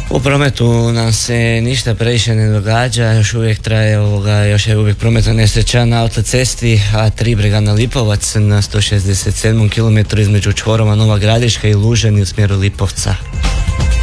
U prometu nam se ništa previše ne događa, još uvijek traje još je uvijek prometna nesreća na autocesti A3 Bregana Lipovac na 167. km između čvorova Nova Gradiška i Lužani u smjeru Lipovca.